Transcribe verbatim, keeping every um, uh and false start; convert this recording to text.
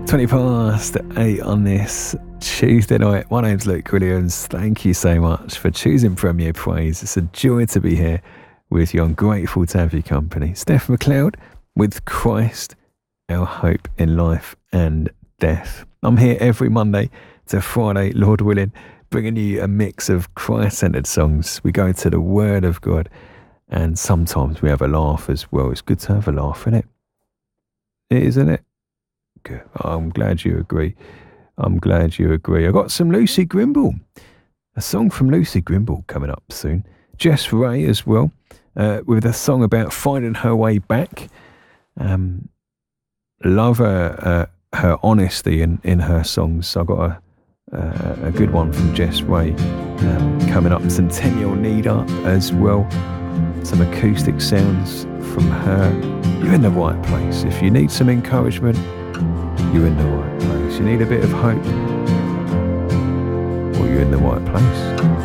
twenty past eight on this Tuesday night. My name's Luke Williams. Thank you so much for choosing Premier Praise. It's a joy to be here with you. I'm grateful to have your company. Steph McLeod with Christ, our hope in life and death. I'm here every Monday to Friday, Lord willing, bringing you a mix of Christ-centered songs. We go to the Word of God, and sometimes we have a laugh as well. It's good to have a laugh, isn't it? It is, isn't it? Good. I'm glad you agree. I'm glad you agree. I got some Lucy Grimble, a song from Lucy Grimble coming up soon. Jess Ray as well, uh, with a song about finding her way back. Um, love her, uh, her honesty in, in her songs. I got a uh, a good one from Jess Ray um, coming up. Centennial Nida as well. Some acoustic sounds from her. You're in the right place. If you need some encouragement, you're in the right place. You need a bit of hope, well, you're in the right place.